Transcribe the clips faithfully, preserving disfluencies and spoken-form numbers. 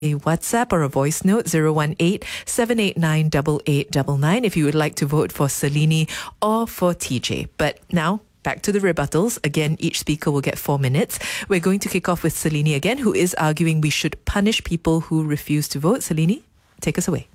a WhatsApp or a voice note, zero one eight, seven eight nine, eight eight nine nine, if you would like to vote for Salini or for T J. But now, back to the rebuttals. Again, each speaker will get four minutes. We're going to kick off with Salini again, who is arguing we should punish people who refuse to vote. Salini, take us away.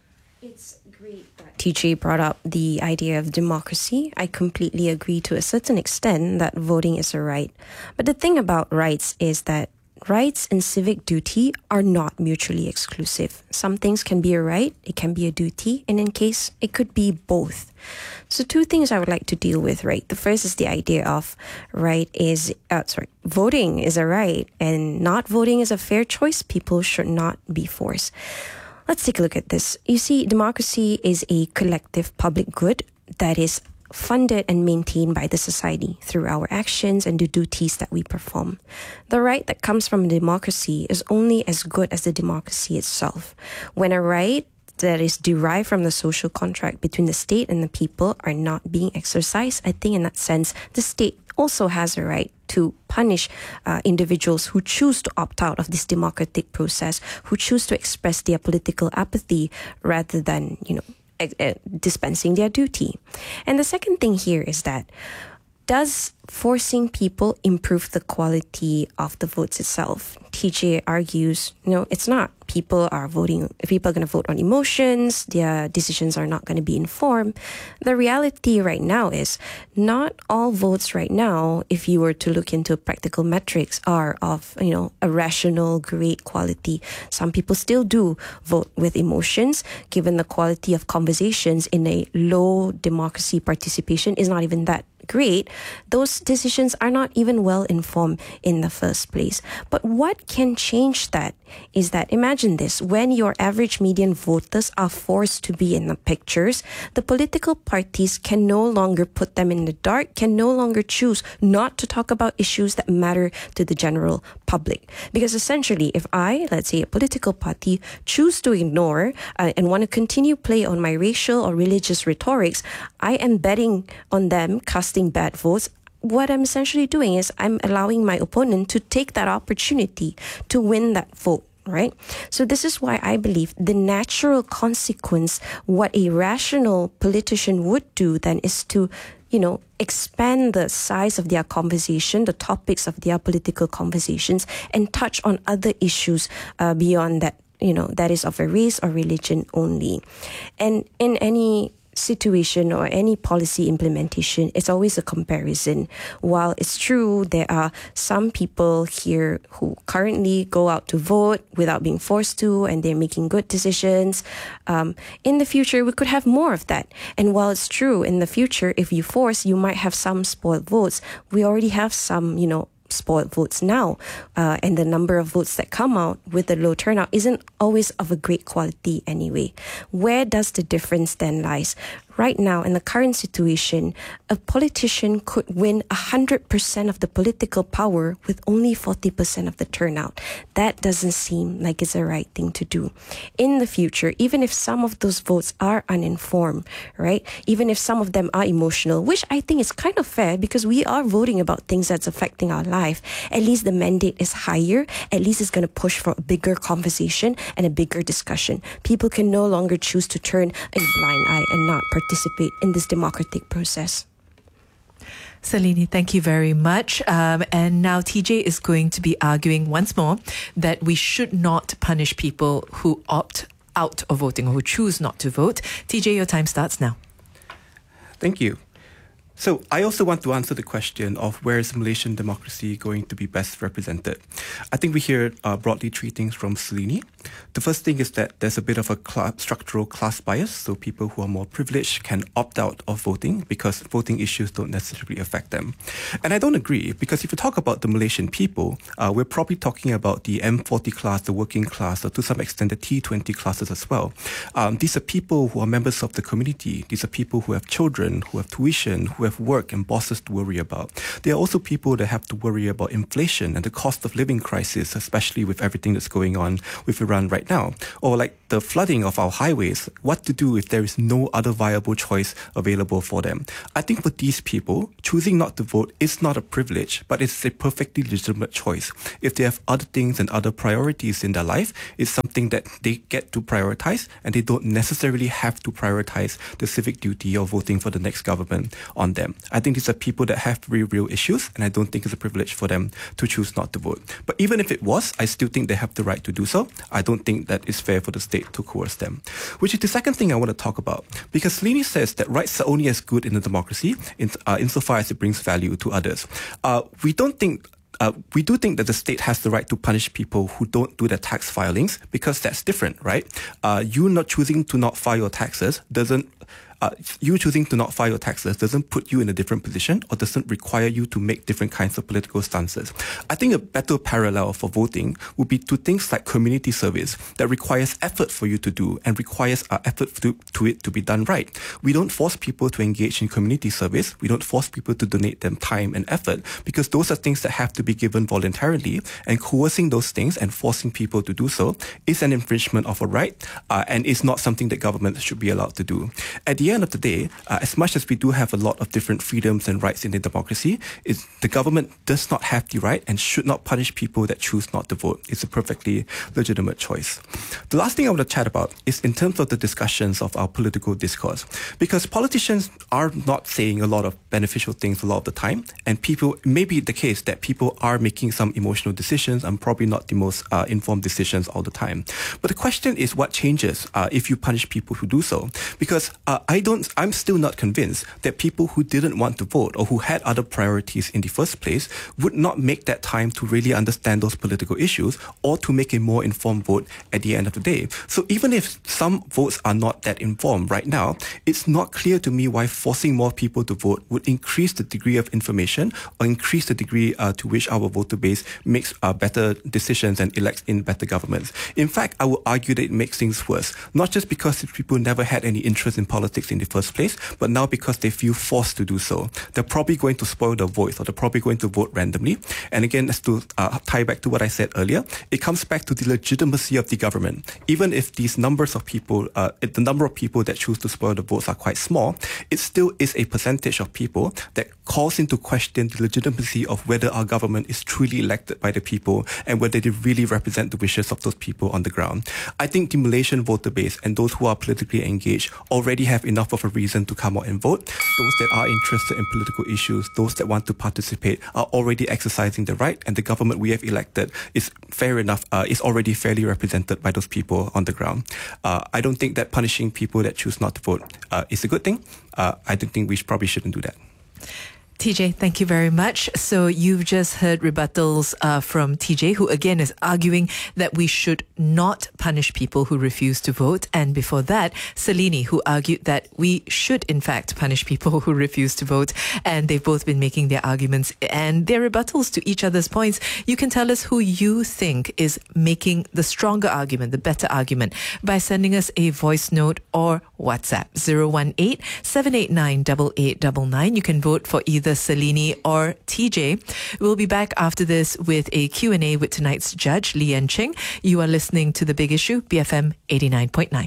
It's great that T J brought up the idea of democracy. I completely agree to a certain extent that voting is a right. But the thing about rights is that rights and civic duty are not mutually exclusive. Some things can be a right, it can be a duty, and in case it could be both. So two things I would like to deal with, right? The first is the idea of right is, uh, sorry, voting is a right and not voting is a fair choice. People should not be forced. Let's take a look at this. You see, democracy is a collective public good that is funded and maintained by the society through our actions and the duties that we perform. The right that comes from democracy is only as good as the democracy itself. When a right that is derived from the social contract between the state and the people are not being exercised, I think in that sense, the state also has a right to punish uh, individuals who choose to opt out of this democratic process, who choose to express their political apathy rather than, you know, dispensing their duty. And the second thing here is that does forcing people improve the quality of the votes itself? T J argues, no, it's not. People are voting, people are going to vote on emotions, their decisions are not going to be informed. The reality right now is not all votes right now, if you were to look into practical metrics, are of, you know, a rational, great quality. Some people still do vote with emotions, given the quality of conversations in a low democracy participation is not even that great. Those decisions are not even well informed in the first place. But what can change that is that, imagine this, when your average median voters are forced to be in the pictures, the political parties can no longer put them in the dark, can no longer choose not to talk about issues that matter to the general public. Because essentially, if I, let's say a political party, choose to ignore uh, and want to continue play on my racial or religious rhetorics, I am betting on them casting bad votes. What I'm essentially doing is I'm allowing my opponent to take that opportunity to win that vote, right? So this is why I believe the natural consequence, what a rational politician would do then is to, you know, expand the size of their conversation, the topics of their political conversations, and touch on other issues uh, beyond that, you know, that is of a race or religion only. And in any situation or any policy implementation, it's always a comparison. While it's true there are some people here who currently go out to vote without being forced to, and they're making good decisions, um, in the future we could have more of that. And while it's true in the future, if you force, you might have some spoiled votes. We already have some, you know, spoiled votes now, uh, and the number of votes that come out with the low turnout isn't always of a great quality anyway. Where does the difference then lies? Right now, in the current situation, a politician could win one hundred percent of the political power with only forty percent of the turnout. That doesn't seem like it's the right thing to do. In the future, even if some of those votes are uninformed, right? Even if some of them are emotional, which I think is kind of fair because we are voting about things that's affecting our life, at least the mandate is higher. At least it's going to push for a bigger conversation and a bigger discussion. People can no longer choose to turn a blind eye and not participate participate in this democratic process. Salini, thank you very much. Um, and now T J is going to be arguing once more that we should not punish people who opt out of voting or who choose not to vote. T J, your time starts now. Thank you. So I also want to answer the question of where is Malaysian democracy going to be best represented. I think we hear uh, broadly three things from Salini. The first thing is that there's a bit of a class, structural class bias, so people who are more privileged can opt out of voting because voting issues don't necessarily affect them. And I don't agree, because if you talk about the Malaysian people, uh, we're probably talking about the M forty class, the working class, or to some extent the T twenty classes as well. Um, these are people who are members of the community. These are people who have children, who have tuition, who have work and bosses to worry about. There are also people that have to worry about inflation and the cost of living crisis, especially with everything that's going on with Iran right now. Or like the the flooding of our highways, what to do if there is no other viable choice available for them. I think for these people, choosing not to vote is not a privilege, but it's a perfectly legitimate choice. If they have other things and other priorities in their life, it's something that they get to prioritize, and they don't necessarily have to prioritize the civic duty of voting for the next government on them. I think these are people that have very real issues, and I don't think it's a privilege for them to choose not to vote. But even if it was, I still think they have the right to do so. I don't think that it's fair for the state to coerce them. Which is the second thing I want to talk about. Because Salini says that rights are only as good in a democracy in, uh, insofar as it brings value to others. Uh, we don't think Uh, we do think that the state has the right to punish people who don't do their tax filings, because that's different, right? Uh, you not choosing to not file your taxes doesn't Uh, you choosing to not file your taxes doesn't put you in a different position or doesn't require you to make different kinds of political stances. I think a better parallel for voting would be to things like community service that requires effort for you to do and requires uh, effort to, to it to be done right. We don't force people to engage in community service. We don't force people to donate them time and effort, because those are things that have to be given voluntarily, and coercing those things and forcing people to do so is an infringement of a right uh, and is not something that government should be allowed to do. At the end of the day, uh, as much as we do have a lot of different freedoms and rights in the democracy, is the government does not have the right and should not punish people that choose not to vote. It's a perfectly legitimate choice. The last thing I want to chat about is in terms of the discussions of our political discourse, because politicians are not saying a lot of beneficial things a lot of the time, and people, maybe the case that people are making some emotional decisions and probably not the most uh, informed decisions all the time. But the question is, what changes uh, if you punish people who do so? Because uh, I don't, I'm still not convinced that people who didn't want to vote or who had other priorities in the first place would not make that time to really understand those political issues or to make a more informed vote at the end of the day. So even if some votes are not that informed right now, it's not clear to me why forcing more people to vote would increase the degree of information or increase the degree uh, to which our voter base makes uh, better decisions and elects in better governments. In fact, I would argue that it makes things worse, not just because people never had any interest in politics in the first place, but now because they feel forced to do so. They're probably going to spoil their voice, or they're probably going to vote randomly. And again, as to uh, tie back to what I said earlier, it comes back to the legitimacy of the government. Even if these numbers of people, uh, the number of people that choose to spoil the votes are quite small, it still is a percentage of people that calls into question the legitimacy of whether our government is truly elected by the people and whether they really represent the wishes of those people on the ground. I think the Malaysian voter base and those who are politically engaged already have enough of a reason to come out and vote. Those that are interested in political issues, those that want to participate, are already exercising the right, and the government we have elected is fair enough, uh, is already fairly represented by those people on the ground. Uh, I don't think that punishing people that choose not to vote uh, is a good thing. Uh, I don't think we should, probably shouldn't do that. T J, thank you very much. So you've just heard rebuttals uh, from T J, who again is arguing that we should not punish people who refuse to vote. And before that, Salini, who argued that we should in fact punish people who refuse to vote. And they've both been making their arguments and their rebuttals to each other's points. You can tell us who you think is making the stronger argument, the better argument, by sending us a voice note or WhatsApp zero one eight, seven eight nine, eight eight nine nine. You can vote for either Salini or T J. We'll be back after this with a Q and A with tonight's judge, Lee En Ching. You are listening to The Big Issue, B F M eighty-nine point nine.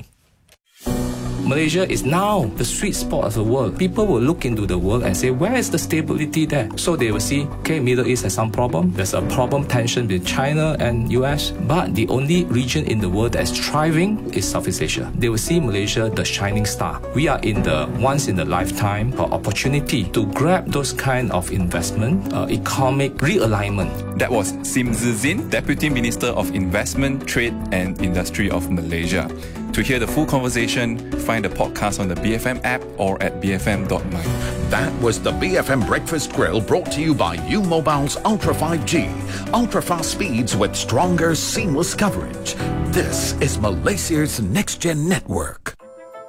Malaysia is now the sweet spot of the world. People will look into the world and say, where is the stability there? So they will see, okay, Middle East has some problem. There's a problem tension with China and U S. But the only region in the world that's thriving is Southeast Asia. They will see Malaysia, the shining star. We are in the once in a lifetime opportunity to grab those kind of investment, uh, economic realignment. That was Sim Zizin, Deputy Minister of Investment, Trade and Industry of Malaysia. To hear the full conversation, find the podcast on the B F M app or at b f m dot my. That was the B F M Breakfast Grill, brought to you by U Mobile's Ultra five G. Ultra fast speeds with stronger, seamless coverage. This is Malaysia's next-gen network.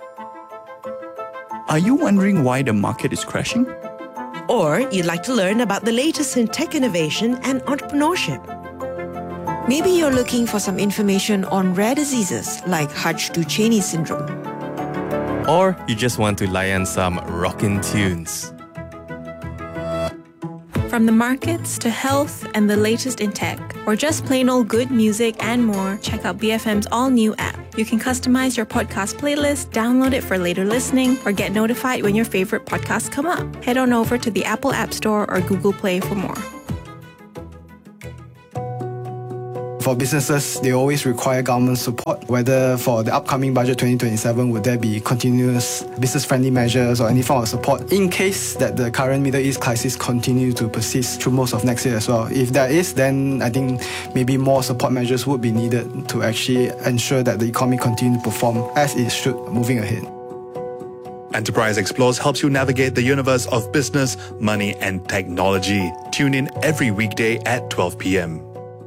Are you wondering why the market is crashing? Or you'd like to learn about the latest in tech innovation and entrepreneurship. Maybe you're looking for some information on rare diseases like Hutch-Duchenne syndrome. Or you just want to lie on some rockin' tunes. From the markets to health and the latest in tech, or just plain old good music and more, check out B F M's all-new app. You can customize your podcast playlist, download it for later listening, or get notified when your favorite podcasts come up. Head on over to the Apple App Store or Google Play for more. For businesses, they always require government support. Whether for the upcoming budget twenty twenty-seven, would there be continuous business-friendly measures or any form of support in case that the current Middle East crisis continue to persist through most of next year as well? If there is, then I think maybe more support measures would be needed to actually ensure that the economy continues to perform as it should moving ahead. Enterprise Explores helps you navigate the universe of business, money, and technology. Tune in every weekday at twelve p.m.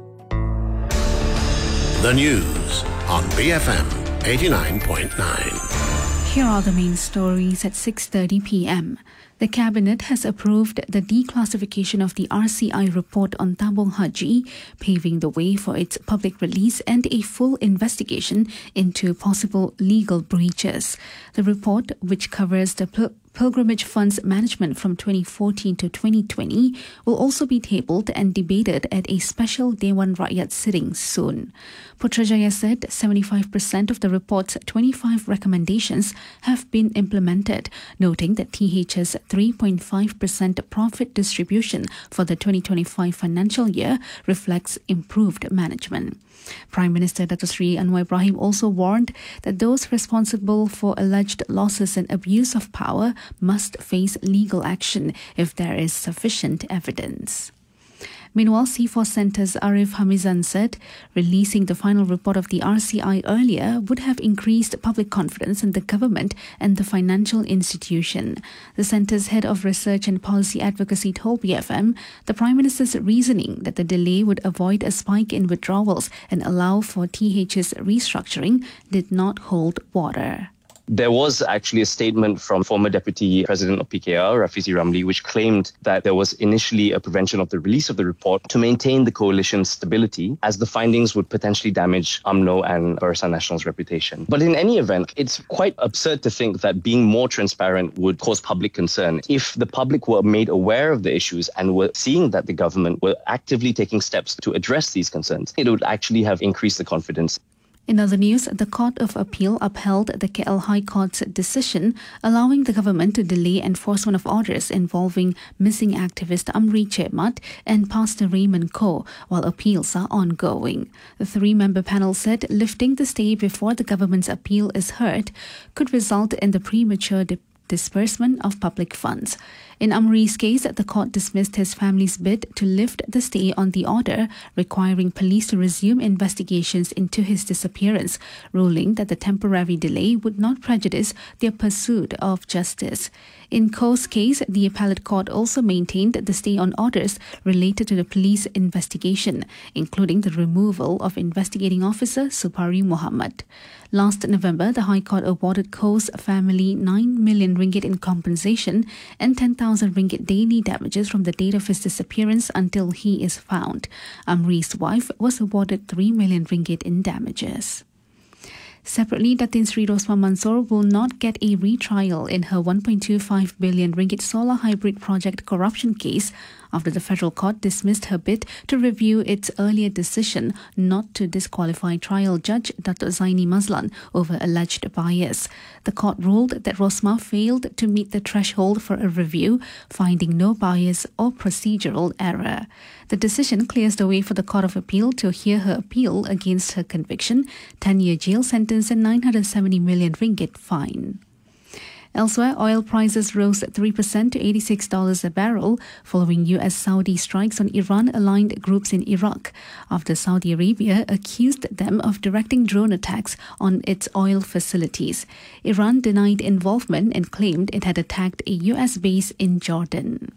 The news on B F M eighty-nine point nine. Here are the main stories at six thirty p.m. The Cabinet has approved the declassification of the R C I report on Tabung Haji, paving the way for its public release and a full investigation into possible legal breaches. The report, which covers the pil- Pilgrimage Fund's management from twenty fourteen to twenty twenty, will also be tabled and debated at a special Dewan Rakyat sitting soon. Putrajaya said seventy-five percent of the report's twenty-five recommendations have been implemented, noting that T H's three point five percent profit distribution for the twenty twenty-five financial year reflects improved management. Prime Minister Dato Sri Anwar Ibrahim also warned that those responsible for alleged losses and abuse of power must face legal action if there is sufficient evidence. Meanwhile, C four Centre's Arif Hamizan said releasing the final report of the R C I earlier would have increased public confidence in the government and the financial institution. The Centre's head of research and policy advocacy told B F M the Prime Minister's reasoning that the delay would avoid a spike in withdrawals and allow for T H's restructuring did not hold water. There was actually a statement from former Deputy President of P K R, Rafizi Ramli, which claimed that there was initially a prevention of the release of the report to maintain the coalition's stability, as the findings would potentially damage U M N O and Barisan Nasional's reputation. But in any event, it's quite absurd to think that being more transparent would cause public concern. If the public were made aware of the issues and were seeing that the government were actively taking steps to address these concerns, it would actually have increased the confidence. In other news, the Court of Appeal upheld the K L High Court's decision allowing the government to delay enforcement of orders involving missing activist Amri Chedmat and Pastor Raymond Koh while appeals are ongoing. The three-member panel said lifting the stay before the government's appeal is heard could result in the premature di- disbursement of public funds. In Amri's case, the court dismissed his family's bid to lift the stay on the order, requiring police to resume investigations into his disappearance, ruling that the temporary delay would not prejudice their pursuit of justice. In Koh's case, the appellate court also maintained the stay on orders related to the police investigation, including the removal of investigating officer Supari Muhammad. Last November, the High Court awarded Koh's family nine million ringgit in compensation and ten thousand ringgit daily damages from the date of his disappearance until he is found. Amri's wife was awarded three million ringgit in damages. Separately, Datin Sri Rosma Mansor will not get a retrial in her one point two five billion ringgit solar hybrid project corruption case after the federal court dismissed her bid to review its earlier decision not to disqualify trial judge Dato Zaini Mazlan over alleged bias. The court ruled that Rosma failed to meet the threshold for a review, finding no bias or procedural error. The decision clears the way for the Court of Appeal to hear her appeal against her conviction, ten-year jail sentence and nine hundred seventy million ringgit fine. Elsewhere, oil prices rose three percent to eighty-six dollars a barrel following U S-Saudi strikes on Iran-aligned groups in Iraq, after Saudi Arabia accused them of directing drone attacks on its oil facilities. Iran denied involvement and claimed it had attacked a U S base in Jordan.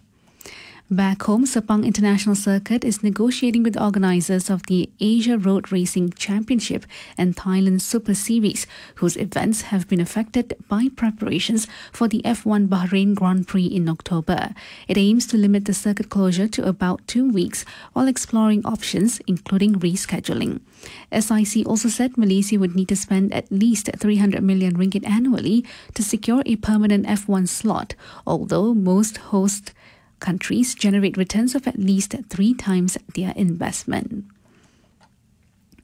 Back home, Sepang International Circuit is negotiating with organisers of the Asia Road Racing Championship and Thailand Super Series, whose events have been affected by preparations for the F one Bahrain Grand Prix in October. It aims to limit the circuit closure to about two weeks while exploring options, including rescheduling. S I C also said Malaysia would need to spend at least three hundred million ringgit annually to secure a permanent F one slot, although most host countries generate returns of at least three times their investment.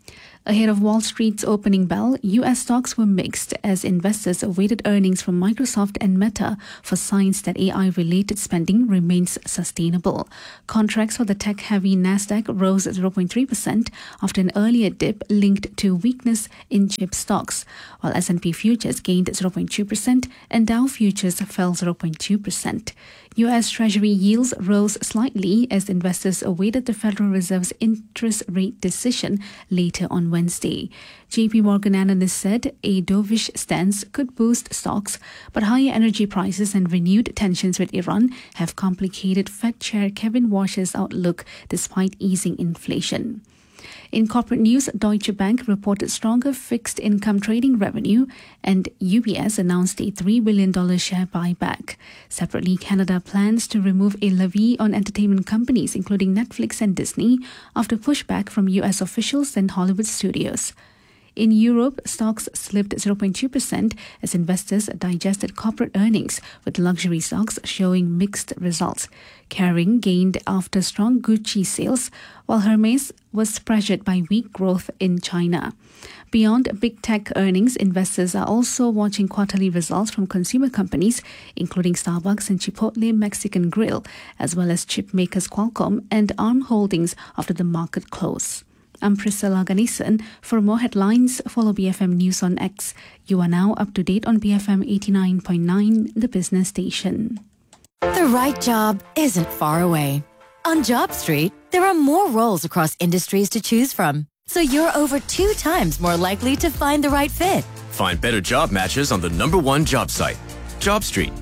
Ahead of Wall Street's opening bell, U S stocks were mixed as investors awaited earnings from Microsoft and Meta for signs that A I-related spending remains sustainable. Contracts for the tech-heavy Nasdaq rose zero point three percent after an earlier dip linked to weakness in chip stocks, while S and P futures gained zero point two percent and Dow futures fell zero point two percent. U S Treasury yields rose slightly as investors awaited the Federal Reserve's interest rate decision later on Wednesday. J P Morgan analysts said a dovish stance could boost stocks, but higher energy prices and renewed tensions with Iran have complicated Fed Chair Kevin Warsh's outlook despite easing inflation. In corporate news, Deutsche Bank reported stronger fixed income trading revenue and U B S announced a three billion dollars share buyback. Separately, Canada plans to remove a levy on entertainment companies including Netflix and Disney after pushback from U S officials and Hollywood studios. In Europe, stocks slipped zero point two percent as investors digested corporate earnings, with luxury stocks showing mixed results. Kering gained after strong Gucci sales, while Hermes was pressured by weak growth in China. Beyond big tech earnings, investors are also watching quarterly results from consumer companies, including Starbucks and Chipotle Mexican Grill, as well as chip makers Qualcomm and Arm Holdings after the market close. I'm Priscilla Ganesan. For more headlines, follow B F M News on X. You are now up to date on B F M eighty-nine point nine, the business station. The right job isn't far away. On Job Street, there are more roles across industries to choose from, so you're over two times more likely to find the right fit. Find better job matches on the number one job site, Job Street.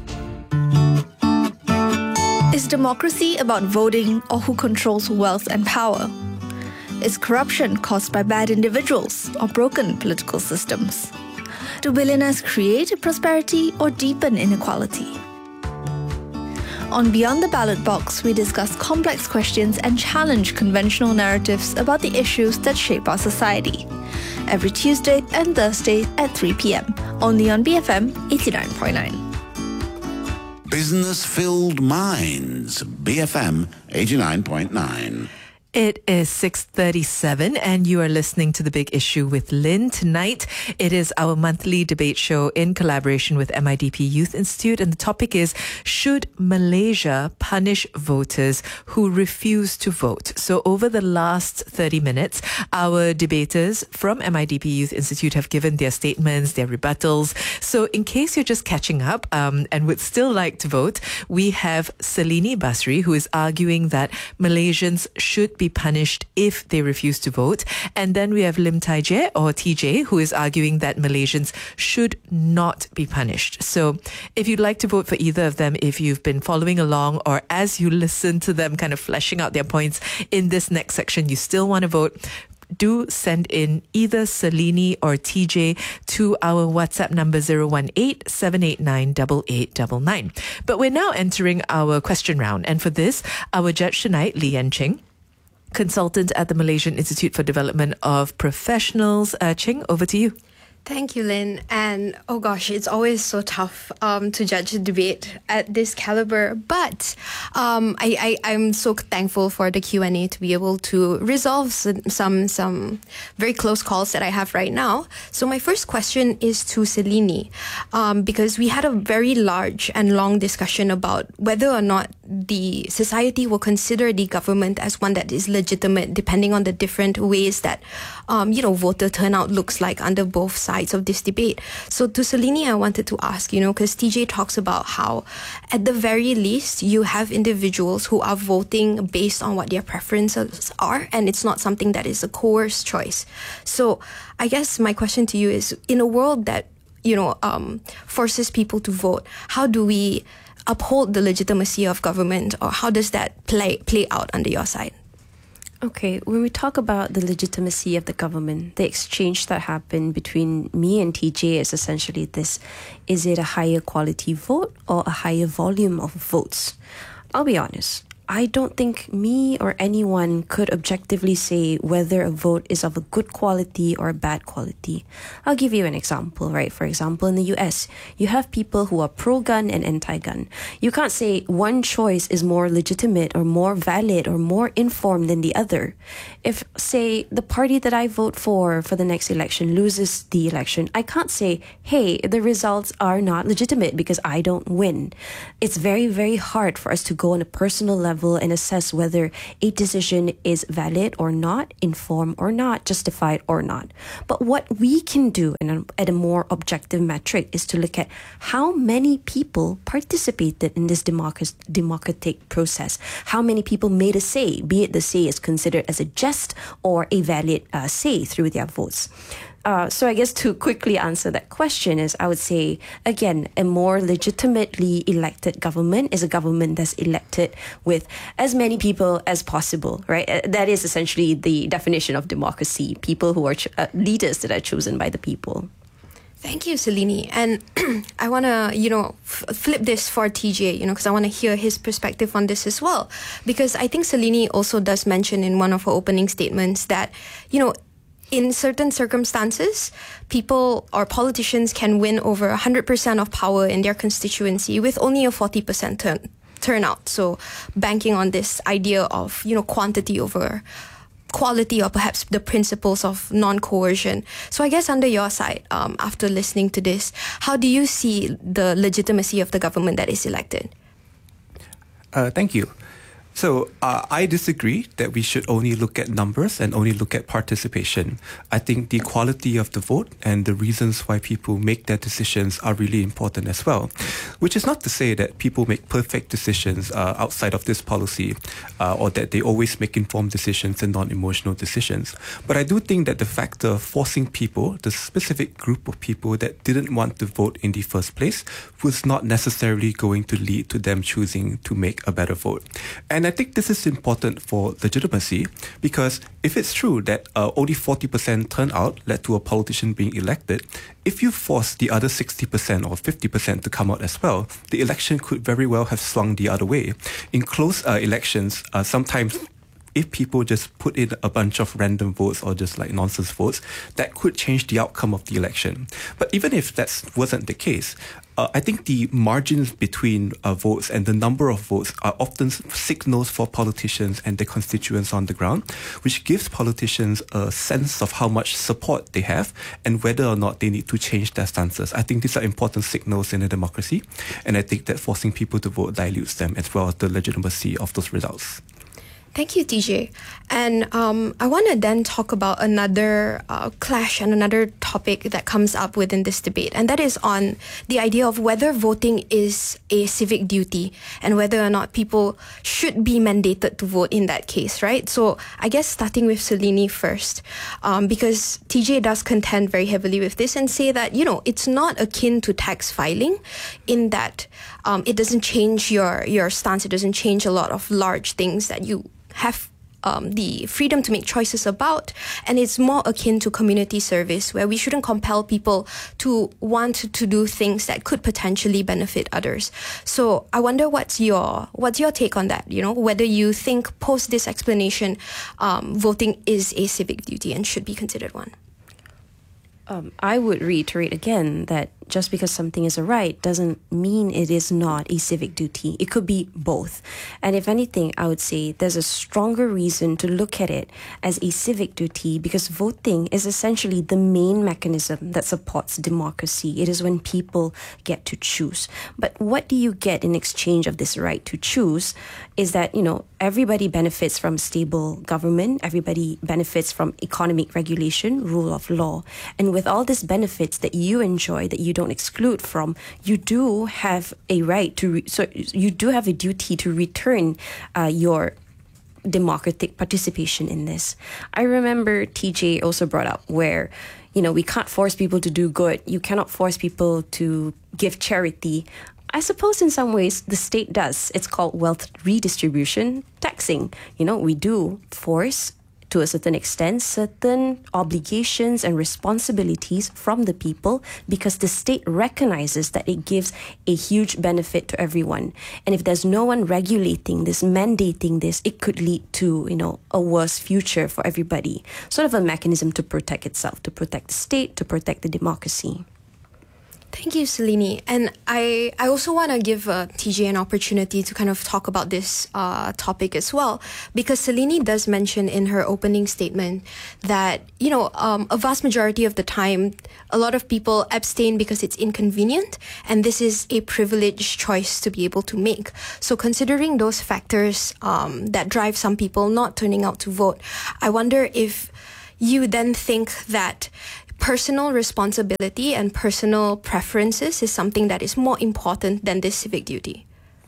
Is democracy about voting or who controls wealth and power? Is corruption caused by bad individuals or broken political systems? Do billionaires create prosperity or deepen inequality? On Beyond the Ballot Box, we discuss complex questions and challenge conventional narratives about the issues that shape our society. Every Tuesday and Thursday at three p.m. only on B F M eighty-nine point nine. Business-filled minds. B F M eighty-nine point nine. It is six thirty-seven and you are listening to The Big Issue with Lynn. Tonight, it is our monthly debate show in collaboration with M I D P Youth Institute, and the topic is, should Malaysia punish voters who refuse to vote? So over the last thirty minutes, our debaters from M I D P Youth Institute have given their statements, their rebuttals. So in case you're just catching up um, and would still like to vote, we have Salini Basri, who is arguing that Malaysians should be punished if they refuse to vote. And then we have Lim Tai Jie, or T J, who is arguing that Malaysians should not be punished. So if you'd like to vote for either of them, if you've been following along or as you listen to them kind of fleshing out their points in this next section, you still want to vote, do send in either Salini or T J to our WhatsApp number zero one eight, seven eight nine, eight eight nine nine. But we're now entering our question round. And for this, our judge tonight, Lee Yen Ching, consultant at the Malaysian Institute for Development of Professionals. Uh, Ching, over to you. Thank you, Lynn. And oh gosh, it's always so tough um, to judge a debate at this caliber. But um, I, I, I'm so thankful for the Q and A to be able to resolve some, some some very close calls that I have right now. So my first question is to Salini, um, because we had a very large and long discussion about whether or not the society will consider the government as one that is legitimate, depending on the different ways that um, you know voter turnout looks like under both sides of this debate. So to Salini, I wanted to ask, you know, because T J talks about how at the very least you have individuals who are voting based on what their preferences are, and it's not something that is a coerced choice. So I guess my question to you is, in a world that, you know, um, forces people to vote, how do we uphold the legitimacy of government, or how does that play play out under your side? Okay, when we talk about the legitimacy of the government, the exchange that happened between me and T J is essentially this. Is it a higher quality vote or a higher volume of votes? I'll be honest. I don't think me or anyone could objectively say whether a vote is of a good quality or a bad quality. I'll give you an example, right? For example, in the U S, you have people who are pro-gun and anti-gun. You can't say one choice is more legitimate or more valid or more informed than the other. If, say, the party that I vote for for the next election loses the election, I can't say, hey, the results are not legitimate because I don't win. It's very, very hard for us to go on a personal level and assess whether a decision is valid or not, informed or not, justified or not. But what we can do in a, at a more objective metric is to look at how many people participated in this democrac- democratic process. How many people made a say, be it the say is considered as a just or a valid uh, say through their votes. Uh, so I guess to quickly answer that question is, I would say, again, a more legitimately elected government is a government that's elected with as many people as possible, right? Uh, that is essentially the definition of democracy, people who are ch- uh, leaders that are chosen by the people. Thank you, Selini. And I want to, you know, f- flip this for T J, you know, because I want to hear his perspective on this as well. Because I think Selini also does mention in one of her opening statements that, you know, in certain circumstances, people or politicians can win over one hundred percent of power in their constituency with only a forty percent turn, turnout. So banking on this idea of, you know, quantity over quality, or perhaps the principles of non-coercion. So I guess under your side, um, after listening to this, how do you see the legitimacy of the government that is elected? Uh, thank you. So uh, I disagree that we should only look at numbers and only look at participation. I think the quality of the vote and the reasons why people make their decisions are really important as well, which is not to say that people make perfect decisions uh, outside of this policy uh, or that they always make informed decisions and non-emotional decisions. But I do think that the factor of forcing people, the specific group of people that didn't want to vote in the first place, was not necessarily going to lead to them choosing to make a better vote. And I think this is important for legitimacy, because if it's true that uh, only forty percent turnout led to a politician being elected, if you force the other sixty percent or fifty percent to come out as well, the election could very well have swung the other way. In close uh, elections, uh, sometimes if people just put in a bunch of random votes or just like nonsense votes, that could change the outcome of the election. But even if that wasn't the case, Uh, I think the margins between uh, votes and the number of votes are often signals for politicians and their constituents on the ground, which gives politicians a sense of how much support they have and whether or not they need to change their stances. I think these are important signals in a democracy, and I think that forcing people to vote dilutes them as well as the legitimacy of those results. Thank you, T J. And um, I want to then talk about another uh, clash and another topic that comes up within this debate, and that is on the idea of whether voting is a civic duty and whether or not people should be mandated to vote in that case, right? So I guess starting with Selini first, um, because T J does contend very heavily with this and say that, you know, it's not akin to tax filing in that um, it doesn't change your, your stance, it doesn't change a lot of large things that you have um, the freedom to make choices about, and it's more akin to community service, where we shouldn't compel people to want to do things that could potentially benefit others. So I wonder what's your what's your take on that? You know, whether you think post this explanation, um, voting is a civic duty and should be considered one. Um, I would reiterate again that just because something is a right doesn't mean it is not a civic duty. It could be both. And if anything, I would say there's a stronger reason to look at it as a civic duty, because voting is essentially the main mechanism that supports democracy. It is when people get to choose. But what do you get in exchange of this right to choose is that, you know, everybody benefits from stable government. Everybody benefits from economic regulation, rule of law. And with all these benefits that you enjoy, that you don't exclude from, you do have a right to, re- so you do have a duty to return uh, your democratic participation in this. I remember T J also brought up where, you know, we can't force people to do good. You cannot force people to give charity. I suppose in some ways the state does. It's called wealth redistribution, taxing. You know, we do force to a certain extent, certain obligations and responsibilities from the people because the state recognizes that it gives a huge benefit to everyone. And if there's no one regulating this, mandating this, it could lead to, you know, a worse future for everybody. Sort of a mechanism to protect itself, to protect the state, to protect the democracy. Thank you, Selini. And I, I also want to give uh, T J an opportunity to kind of talk about this uh, topic as well, because Selini does mention in her opening statement that, you know, um, a vast majority of the time, a lot of people abstain because it's inconvenient, and this is a privileged choice to be able to make. So considering those factors um, that drive some people not turning out to vote, I wonder if you then think that personal responsibility and personal preferences is something that is more important than this civic duty.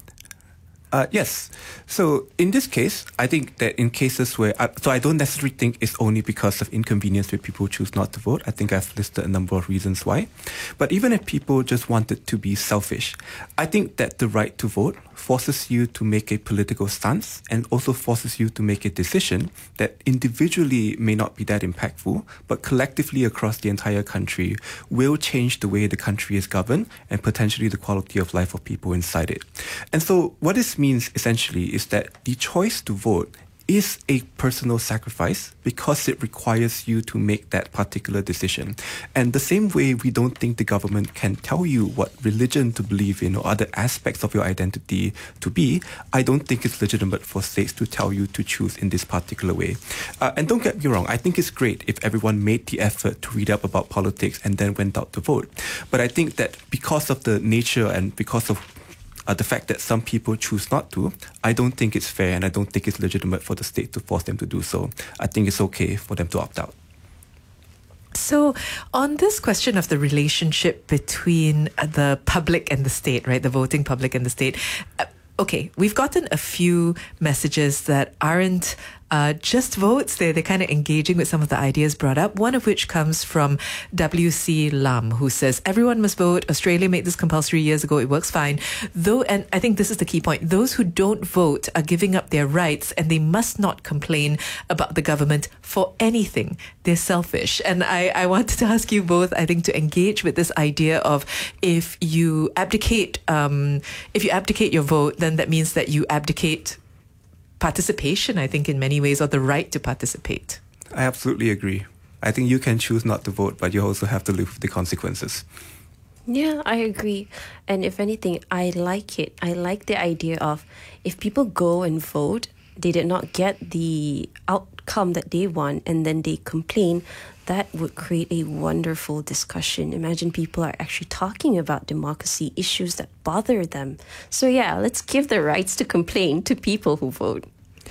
Uh, yes. So in this case, I think that in cases where, I, so I don't necessarily think it's only because of inconvenience where people choose not to vote. I think I've listed a number of reasons why. But even if people just wanted to be selfish, I think that the right to vote forces you to make a political stance and also forces you to make a decision that individually may not be that impactful, but collectively across the entire country will change the way the country is governed and potentially the quality of life of people inside it. And so what this means essentially is that the choice to vote is a personal sacrifice because it requires you to make that particular decision. And the same way we don't think the government can tell you what religion to believe in or other aspects of your identity to be, I don't think it's legitimate for states to tell you to choose in this particular way. Uh, and don't get me wrong, I think it's great if everyone made the effort to read up about politics and then went out to vote. But I think that because of the nature and because of Uh, the fact that some people choose not to, I don't think it's fair and I don't think it's legitimate for the state to force them to do so. I think it's okay for them to opt out. So on this question of the relationship between the public and the state, right, the voting public and the state, uh, okay, we've gotten a few messages that aren't Uh, just votes. They're, they're kind of engaging with some of the ideas brought up, one of which comes from W C Lam, who says, everyone must vote. Australia made this compulsory years ago. It works fine. Though, and I think this is the key point, those who don't vote are giving up their rights and they must not complain about the government for anything. They're selfish. And I, I wanted to ask you both, I think, to engage with this idea of if you abdicate, um, if you abdicate your vote, then that means that you abdicate participation, I think, in many ways, or the right to participate. I absolutely agree. I think you can choose not to vote, but you also have to live with the consequences. Yeah, I agree. And if anything, I like it. I like the idea of if people go and vote, they did not get the outcome that they want, and then they complain, that would create a wonderful discussion. Imagine people are actually talking about democracy, issues that bother them. So yeah, let's give the rights to complain to people who vote.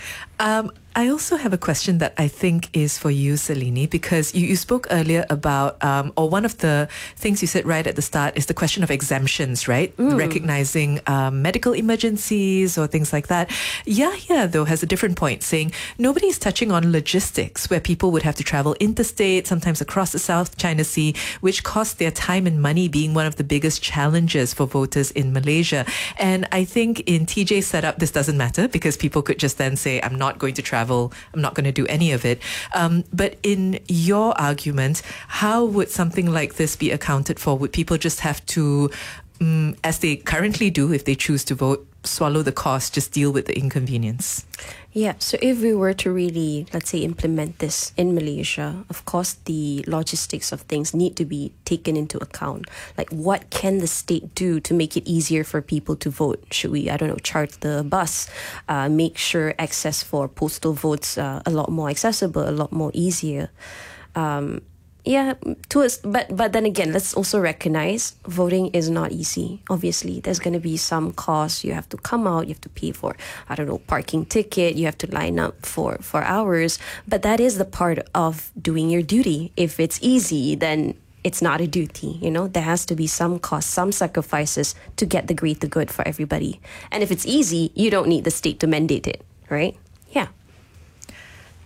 Um, I also have a question that I think is for you, Selini, because you, you spoke earlier about, um, or one of the things you said right at the start is the question of exemptions, right? Mm. Recognizing um, medical emergencies or things like that. Yahya, though, has a different point, saying nobody's touching on logistics, where people would have to travel interstate, sometimes across the South China Sea, which costs their time and money, being one of the biggest challenges for voters in Malaysia. And I think in T J's setup, this doesn't matter because people could just then say, I'm not going to travel, I'm not going to do any of it. Um, but in your argument, how would something like this be accounted for? Would people just have to, um, as they currently do, if they choose to vote, swallow the cost, just deal with the inconvenience? Yeah, so if we were to really, let's say, implement this in Malaysia, of course, the logistics of things need to be taken into account. Like, what can the state do to make it easier for people to vote? Should we, I don't know, charge the bus, uh, make sure access for postal votes uh, a lot more accessible, a lot more easier? Um, Yeah, to us, but but then again, let's also recognize voting is not easy. Obviously, there's going to be some costs. You have to come out, you have to pay for, I don't know, parking ticket, you have to line up for, for hours. But that is the part of doing your duty. If it's easy, then it's not a duty, you know? There has to be some cost, some sacrifices to get the greater good for everybody. And if it's easy, you don't need the state to mandate it, right? Yeah.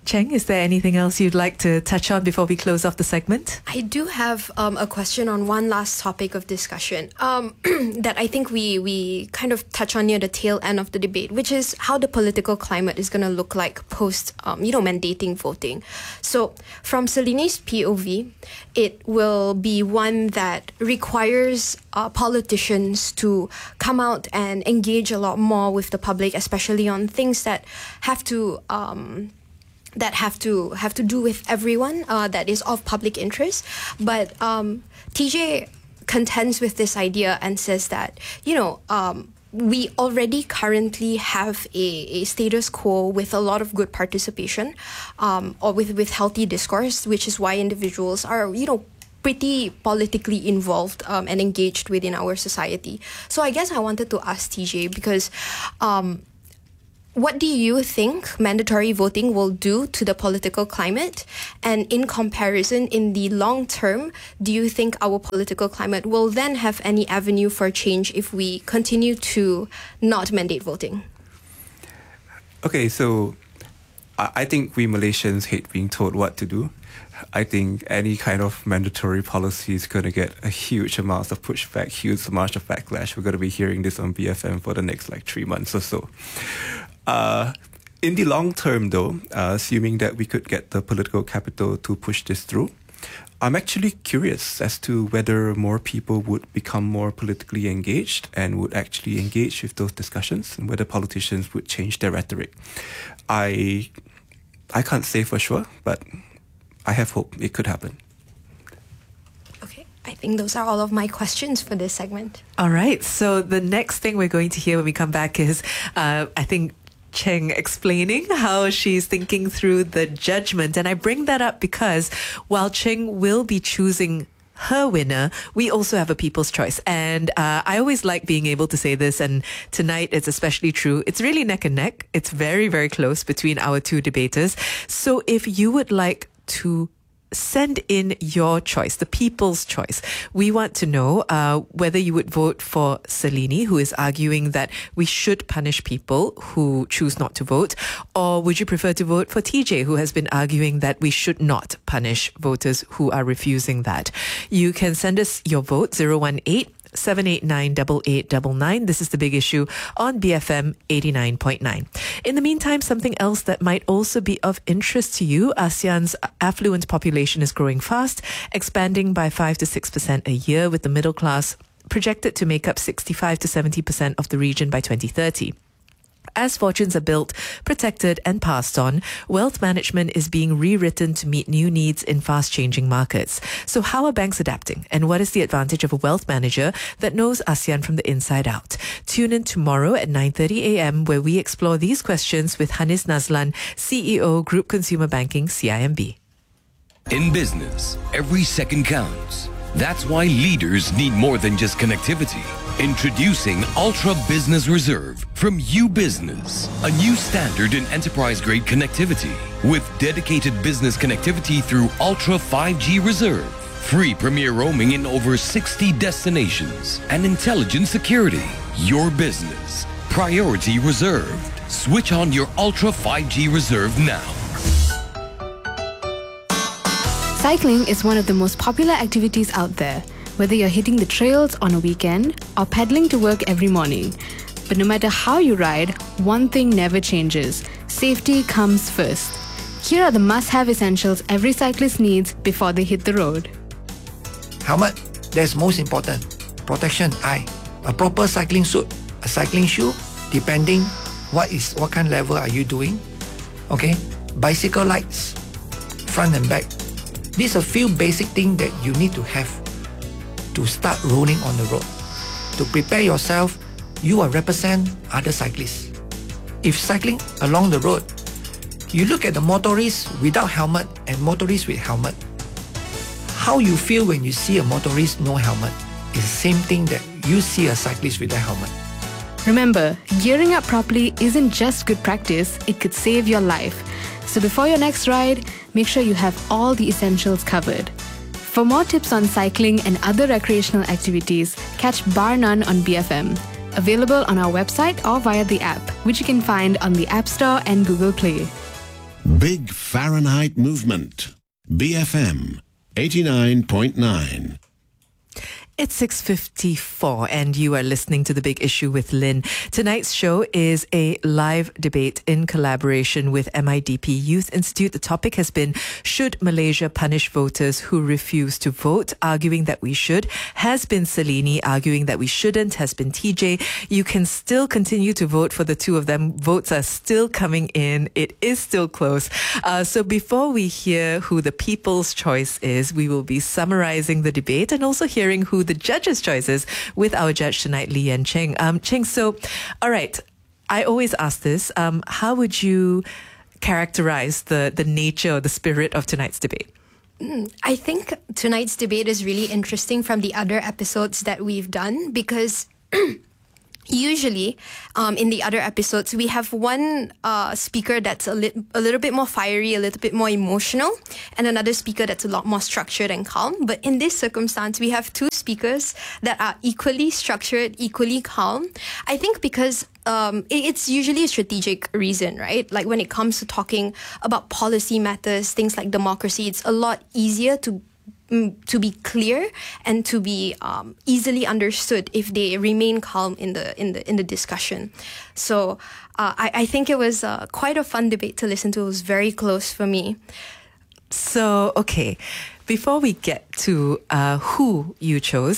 Cheng, is there anything else you'd like to touch on before we close off the segment? I do have um, a question on one last topic of discussion um, that I think we, we kind of touch on near the tail end of the debate, which is how the political climate is going to look like post, um, you know, mandating voting. So from Salini's P O V, it will be one that requires uh, politicians to come out and engage a lot more with the public, especially on things that have to... Um, that have to have to do with everyone, uh, that is of public interest. But um, T J contends with this idea and says that, you know, um, we already currently have a, a status quo with a lot of good participation, um, or with, with healthy discourse, which is why individuals are, you know, pretty politically involved um, and engaged within our society. So I guess I wanted to ask T J, because um, what do you think mandatory voting will do to the political climate? And in comparison, in the long term, do you think our political climate will then have any avenue for change if we continue to not mandate voting? Okay, so I think we Malaysians hate being told what to do. I think any kind of mandatory policy is going to get a huge amount of pushback, huge amount of backlash. We're going to be hearing this on B F M for the next like three months or so. Uh, in the long term, though, uh, assuming that we could get the political capital to push this through, I'm actually curious as to whether more people would become more politically engaged and would actually engage with those discussions, and whether politicians would change their rhetoric. I, I can't say for sure, but I have hope it could happen. I think those are all of my questions for this segment. All right. So the next thing we're going to hear when we come back is, uh, I think, Cheng explaining how she's thinking through the judgment. And I bring that up because while Cheng will be choosing her winner, we also have a people's choice. And uh, I always like being able to say this, and tonight it's especially true. It's really neck and neck. It's very, very close between our two debaters. So if you would like to send in your choice, the people's choice. We want to know uh, whether you would vote for Salini, who is arguing that we should punish people who choose not to vote, or would you prefer to vote for T J, who has been arguing that we should not punish voters who are refusing that. You can send us your vote, zero one eight, seven eight nine, eight eight nine nine. This is The Big Issue on B F M eighty-nine point nine. In the meantime, something else that might also be of interest to you, ASEAN's affluent population is growing fast, expanding by five to six percent a year, with the middle class projected to make up sixty-five to seventy percent of the region by twenty thirty. As fortunes are built, protected and passed on, wealth management is being rewritten to meet new needs in fast-changing markets. So how are banks adapting? And what is the advantage of a wealth manager that knows ASEAN from the inside out? Tune in tomorrow at nine thirty a.m. where we explore these questions with Hanis Nazlan, C E O, Group Consumer Banking, C I M B. In business, every second counts. That's why leaders need more than just connectivity. Introducing Ultra Business Reserve from UBusiness, a new standard in enterprise-grade connectivity with dedicated business connectivity through Ultra five G Reserve, free premier roaming in over sixty destinations, and intelligent security. Your business, priority reserved. Switch on your Ultra five G Reserve now. Cycling is one of the most popular activities out there, whether you're hitting the trails on a weekend or pedaling to work every morning. But no matter how you ride, one thing never changes. Safety comes first. Here are the must-have essentials every cyclist needs before they hit the road. Helmet, that's most important. Protection, eye. A proper cycling suit, a cycling shoe, depending what is what kind of level are you doing. Okay, bicycle lights, front and back. These are a few basic things that you need to have to start rolling on the road. To prepare yourself, you will represent other cyclists. If cycling along the road, you look at the motorists without helmet and motorists with helmet. How you feel when you see a motorist no helmet is the same thing that you see a cyclist with a helmet. Remember, gearing up properly isn't just good practice, it could save your life. So before your next ride, make sure you have all the essentials covered. For more tips on cycling and other recreational activities, catch Bar None on B F M. Available on our website or via the app, which you can find on the App Store and Google Play. Big Fahrenheit Movement. B F M eighty-nine point nine. It's six fifty-four and you are listening to The Big Issue with Lynn. Tonight's show is a live debate in collaboration with M I D P Youth Institute. The topic has been, should Malaysia punish voters who refuse to vote? Arguing that we should. Has been Salini. Arguing that we shouldn't. Has been T J. You can still continue to vote for the two of them. Votes are still coming in. It is still close. Uh, so before we hear who the people's choice is, we will be summarizing the debate and also hearing who the judges' choices with our judge tonight, Lee Yan Cheng. Um, Cheng, so, all right, I always ask this. Um, how would you characterize the, the nature or the spirit of tonight's debate? Mm, I think tonight's debate is really interesting from the other episodes that we've done because usually, um, in the other episodes, we have one uh, speaker that's a, li- a little bit more fiery, a little bit more emotional, and another speaker that's a lot more structured and calm. But in this circumstance, we have two speakers that are equally structured, equally calm. I think because um, it, it's usually a strategic reason, right? Like when it comes to talking about policy matters, things like democracy, it's a lot easier to to be clear and to be um, easily understood if they remain calm in the in the in the discussion. So uh, I, I think it was uh, quite a fun debate to listen to. It was very close for me. So okay, before we get to uh, who you chose,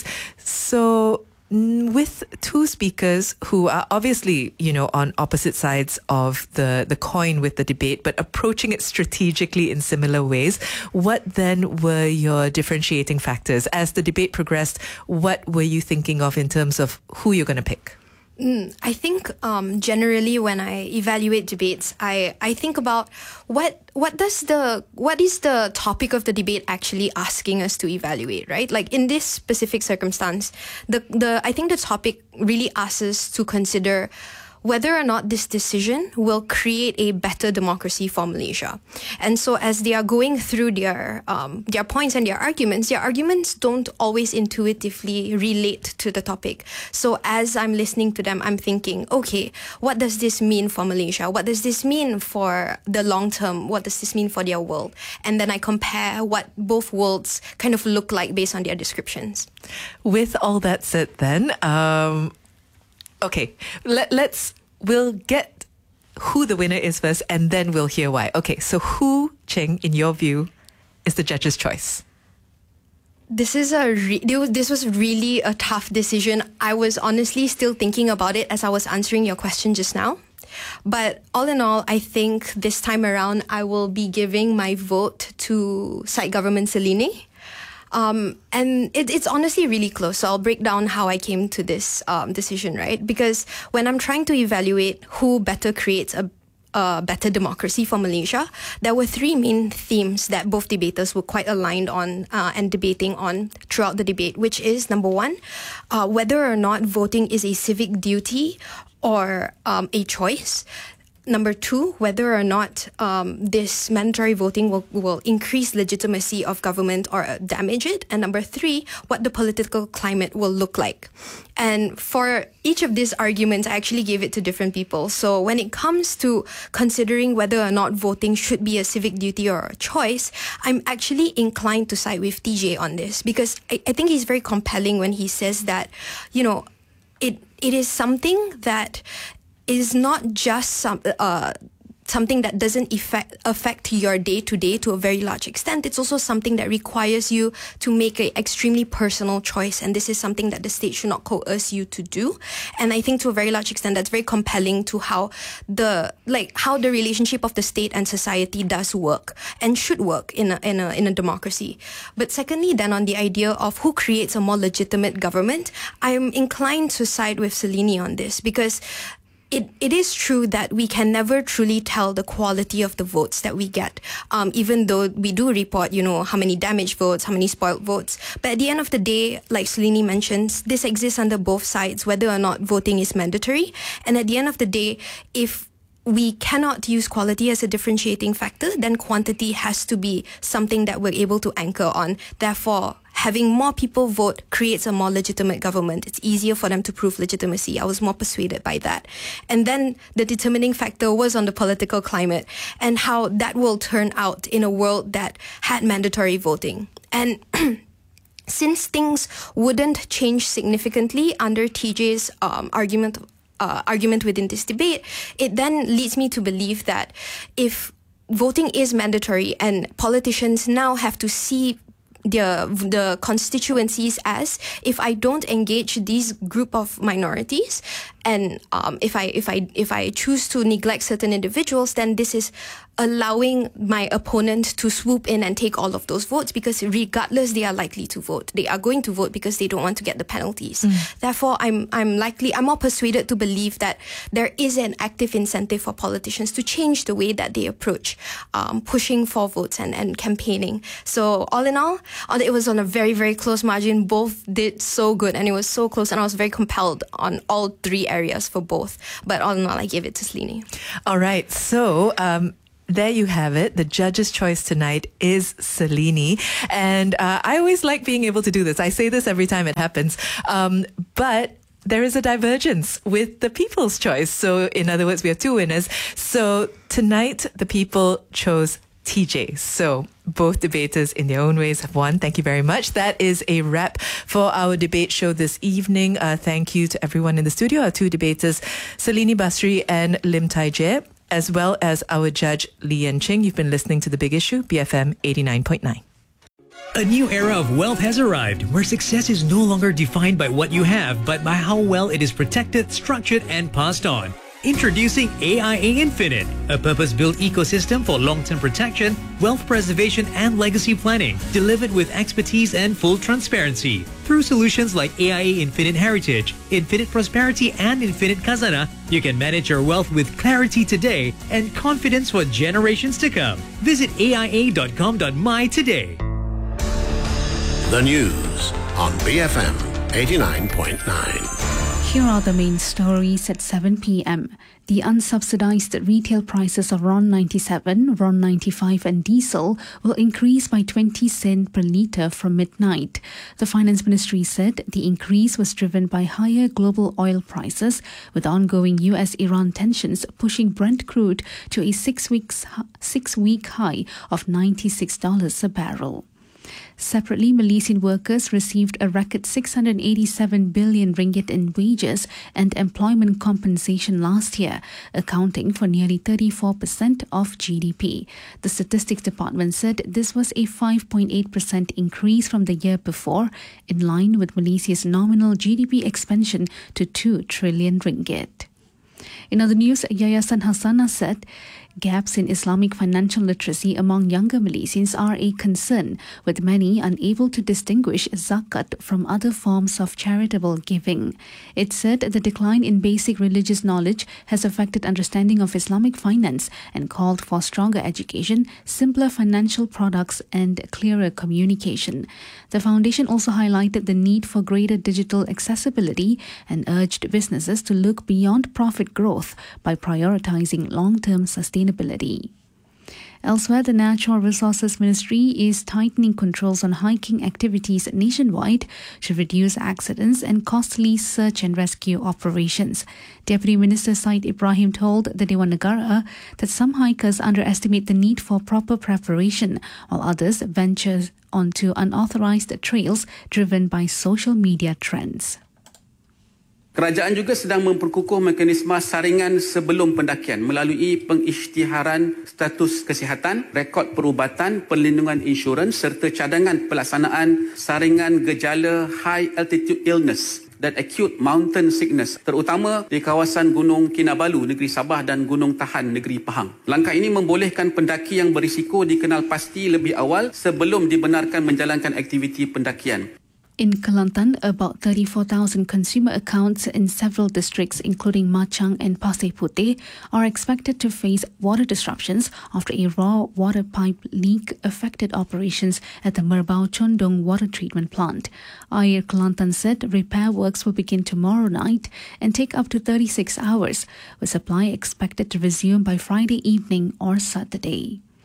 so with two speakers who are obviously, you know, on opposite sides of the, the coin with the debate, but approaching it strategically in similar ways, what then were your differentiating factors? As the debate progressed, what were you thinking of in terms of who you're going to pick? Mm, I think um, generally when I evaluate debates, I, I think about what what does the what is the topic of the debate actually asking us to evaluate, right? Like in this specific circumstance, the the I think the topic really asks us to consider whether or not this decision will create a better democracy for Malaysia. And so as they are going through their um, their points and their arguments, their arguments don't always intuitively relate to the topic. So as I'm listening to them, I'm thinking, okay, what does this mean for Malaysia? What does this mean for the long term? What does this mean for their world? And then I compare what both worlds kind of look like based on their descriptions. With all that said then, um, okay, Let, let's, we'll get who the winner is first and then we'll hear why. Okay, so who, Cheng, in your view, is the judge's choice? This is a re- this was really a tough decision. I was honestly still thinking about it as I was answering your question just now. But all in all, I think this time around, I will be giving my vote to Side Government Salini. Um, and it, it's honestly really close. So I'll break down how I came to this um, decision, right? Because when I'm trying to evaluate who better creates a, a better democracy for Malaysia, there were three main themes that both debaters were quite aligned on uh, and debating on throughout the debate, which is number one, uh, whether or not voting is a civic duty or um, a choice. Number two, whether or not um, this mandatory voting will, will increase legitimacy of government or uh, damage it. And number three, what the political climate will look like. And for each of these arguments, I actually gave it to different people. So when it comes to considering whether or not voting should be a civic duty or a choice, I'm actually inclined to side with T J on this because I, I think he's very compelling when he says that, you know, it it is something that is not just some uh, something that doesn't affect affect your day to day to a very large extent. It's also something that requires you to make an extremely personal choice, and this is something that the state should not coerce you to do. And I think to a very large extent, that's very compelling to how the like how the relationship of the state and society does work and should work in a in a in a democracy. But secondly, then on the idea of who creates a more legitimate government, I'm inclined to side with Salini on this because It it is true that we can never truly tell the quality of the votes that we get, um, even though we do report, you know, how many damaged votes, how many spoiled votes. But at the end of the day, like Salini mentions, this exists under both sides, whether or not voting is mandatory. And at the end of the day, if we cannot use quality as a differentiating factor, then quantity has to be something that we're able to anchor on. Therefore, having more people vote creates a more legitimate government. It's easier for them to prove legitimacy. I was more persuaded by that. And then the determining factor was on the political climate and how that will turn out in a world that had mandatory voting. And since things wouldn't change significantly under T J's um, argument uh, argument within this debate, it then leads me to believe that if voting is mandatory and politicians now have to see the the constituencies as, if I don't engage these group of minorities, and um, if I if I if I choose to neglect certain individuals, then this is allowing my opponent to swoop in and take all of those votes, because regardless they are likely to vote. They are going to vote because they don't want to get the penalties. Mm. Therefore, I'm I'm likely I'm more persuaded to believe that there is an active incentive for politicians to change the way that they approach um, pushing for votes and, and campaigning. So all in all, it was on a very, very close margin. Both did so good and it was so close, and I was very compelled on all three areas for both. But all in all, I gave it to Selini. All right. So um there you have it. The judge's choice tonight is Selini. And uh, I always like being able to do this. I say this every time it happens. Um, but there is a divergence with the people's choice. So in other words, we have two winners. So tonight, the people chose T J. So both debaters in their own ways have won. Thank you very much. That is a wrap for our debate show this evening. Uh, thank you to everyone in the studio, our two debaters, Selini Basri and Lim Tai Jie, as well as our judge, Lee Yen Ching. You've been listening to The Big Issue, B F M eighty-nine point nine. A new era of wealth has arrived, where success is no longer defined by what you have, but by how well it is protected, structured, and passed on. Introducing A I A Infinite, a purpose-built ecosystem for long-term protection, wealth preservation, and legacy planning, delivered with expertise and full transparency. Through solutions like A I A Infinite Heritage, Infinite Prosperity, and Infinite Khazanah, you can manage your wealth with clarity today and confidence for generations to come. Visit A I A dot com dot my today. The news on B F M eighty-nine point nine. Here are the main stories at seven p.m. The unsubsidized retail prices of RON ninety-seven, RON ninety-five and diesel will increase by twenty cents per litre from midnight. The Finance Ministry said the increase was driven by higher global oil prices, with ongoing U S Iran tensions pushing Brent crude to a six weeks, six-week high of ninety-six dollars a barrel. Separately, Malaysian workers received a record six hundred eighty-seven billion ringgit in wages and employment compensation last year, accounting for nearly thirty-four percent of G D P. The Statistics Department said this was a five point eight percent increase from the year before, in line with Malaysia's nominal G D P expansion to two trillion ringgit. In other news, Yayasan Hasanah said gaps in Islamic financial literacy among younger Malaysians are a concern, with many unable to distinguish zakat from other forms of charitable giving. It said the decline in basic religious knowledge has affected understanding of Islamic finance and called for stronger education, simpler financial products, and clearer communication. The foundation also highlighted the need for greater digital accessibility and urged businesses to look beyond profit growth by prioritizing long-term sustainability. Elsewhere, the Natural Resources Ministry is tightening controls on hiking activities nationwide to reduce accidents and costly search and rescue operations. Deputy Minister Said Ibrahim told the Dewan Negara that some hikers underestimate the need for proper preparation, while others venture onto unauthorized trails driven by social media trends. Kerajaan juga sedang memperkukuh mekanisme saringan sebelum pendakian melalui pengisytiharan status kesihatan, rekod perubatan, perlindungan insurans serta cadangan pelaksanaan saringan gejala high altitude illness dan acute mountain sickness, terutama di kawasan Gunung Kinabalu, Negeri Sabah dan Gunung Tahan, Negeri Pahang. Langkah ini membolehkan pendaki yang berisiko dikenal pasti lebih awal sebelum dibenarkan menjalankan aktiviti pendakian. In Kelantan, about thirty-four thousand consumer accounts in several districts, including Machang and Pasir Putih, are expected to face water disruptions after a raw water pipe leak affected operations at the Merbau Condong water treatment plant. Air Kelantan said repair works will begin tomorrow night and take up to thirty-six hours, with supply expected to resume by Friday evening or Saturday.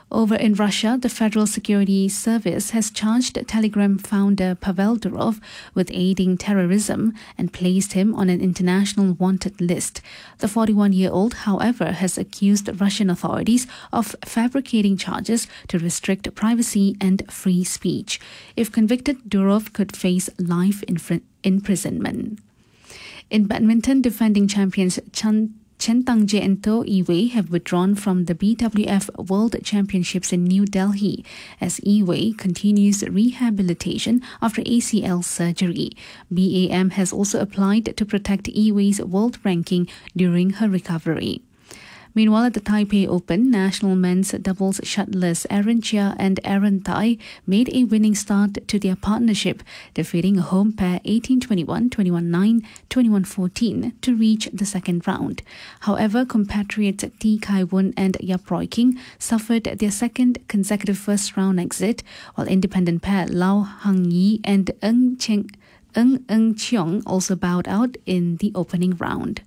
Over in Russia, the Federal Security Service has charged Telegram founder Pavel Durov with aiding terrorism and placed him on an international wanted list. The forty-one-year-old, however, has accused Russian authorities of fabricating charges to restrict privacy and free speech. If convicted, Durov could face life infr- imprisonment. In badminton, defending champions Chan Chen Tangje and To Yi-wei have withdrawn from the B W F World Championships in New Delhi as Yi-wei continues rehabilitation after A C L surgery. B A M has also applied to protect Yi-wei's world ranking during her recovery. Meanwhile, at the Taipei Open, national men's doubles shuttlers Aaron Chia and Aaron Tai made a winning start to their partnership, defeating a home pair eighteen twenty-one, twenty-one nine, twenty-one fourteen to reach the second round. However, compatriots T Kai Wun and Yap Roy King suffered their second consecutive first-round exit, while independent pair Lau Hang Yi and Ng Cheng Ng Ng Cheong also bowed out in the opening round.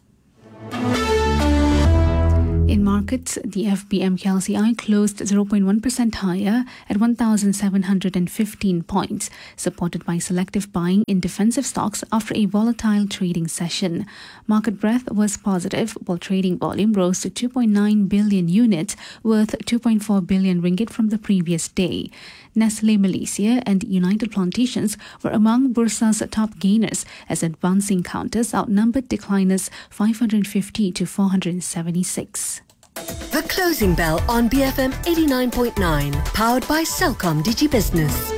In markets, the F B M K L C I closed zero point one percent higher at one thousand seven hundred fifteen points, supported by selective buying in defensive stocks after a volatile trading session. Market breadth was positive, while trading volume rose to two point nine billion units, worth two point four billion ringgit from the previous day. Nestle Malaysia and United Plantations were among Bursa's top gainers as advancing counters outnumbered decliners five hundred fifty to four hundred seventy-six. The Closing Bell on B F M eighty-nine point nine, powered by Celcom DigiBusiness.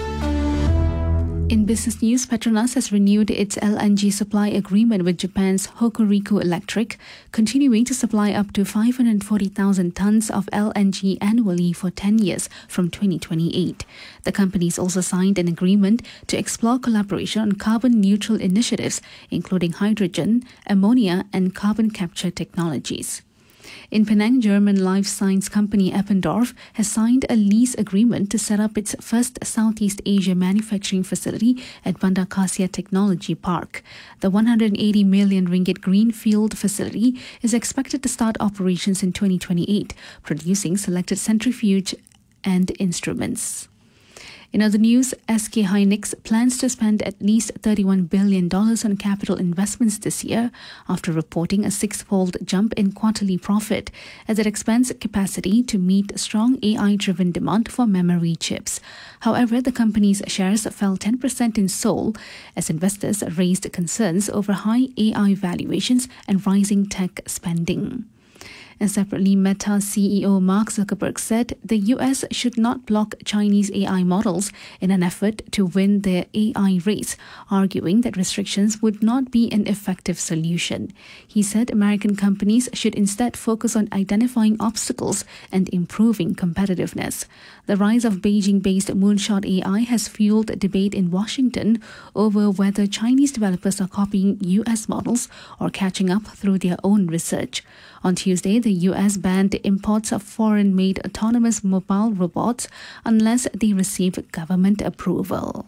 In business news, Petronas has renewed its L N G supply agreement with Japan's Hokuriku Electric, continuing to supply up to five hundred forty thousand tons of L N G annually for ten years from twenty twenty-eight. The companies also signed an agreement to explore collaboration on carbon-neutral initiatives, including hydrogen, ammonia, and carbon capture technologies. In Penang, German life science company Eppendorf has signed a lease agreement to set up its first Southeast Asia manufacturing facility at Bandar Kasia Technology Park. The one hundred eighty million ringgit greenfield facility is expected to start operations in twenty twenty-eight, producing selected centrifuge and instruments. In other news, S K Hynix plans to spend at least thirty-one billion dollars on capital investments this year after reporting a six-fold jump in quarterly profit as it expands capacity to meet strong A I-driven demand for memory chips. However, the company's shares fell ten percent in Seoul as investors raised concerns over high A I valuations and rising tech spending. And separately, Meta C E O Mark Zuckerberg said the U S should not block Chinese A I models in an effort to win their A I race, arguing that restrictions would not be an effective solution. He said American companies should instead focus on identifying obstacles and improving competitiveness. The rise of Beijing-based Moonshot A I has fueled debate in Washington over whether Chinese developers are copying U S models or catching up through their own research. On Tuesday, the U S banned imports of foreign-made autonomous mobile robots unless they receive government approval.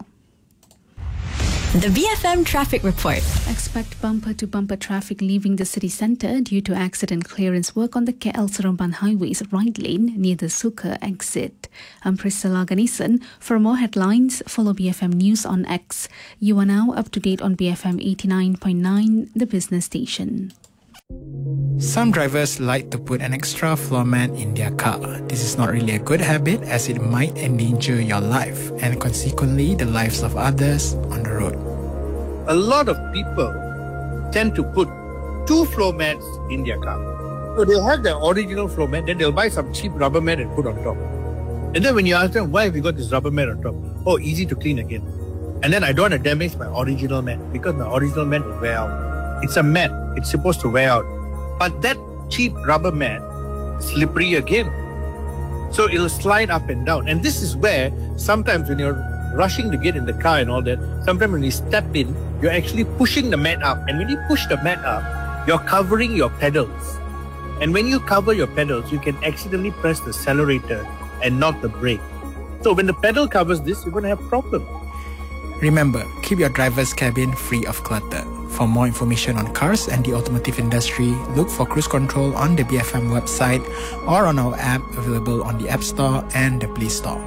The B F M Traffic Report. Expect bumper-to-bumper traffic leaving the city centre due to accident clearance work on the K L Seremban Highway's right lane near the Suka exit. I'm Priscilla Ganesan. For more headlines, follow B F M News on X. You are now up to date on B F M eighty-nine point nine, the business station. Some drivers like to put an extra floor mat in their car. This is not really a good habit as it might endanger your life and consequently the lives of others on the road. A lot of people tend to put two floor mats in their car. So they'll have their original floor mat, then they'll buy some cheap rubber mat and put on top. And then when you ask them, why have you got this rubber mat on top? Oh, easy to clean again. And then I don't want to damage my original mat because my original mat will wear out. It's a mat. It's supposed to wear out. But that cheap rubber mat, slippery again. So it'll slide up and down. And this is where sometimes when you're rushing to get in the car and all that, sometimes when you step in, you're actually pushing the mat up. And when you push the mat up, you're covering your pedals. And when you cover your pedals, you can accidentally press the accelerator and not the brake. So when the pedal covers this, you're going to have problems. Remember, keep your driver's cabin free of clutter. For more information on cars and the automotive industry, look for Cruise Control on the B F M website or on our app available on the App Store and the Play Store.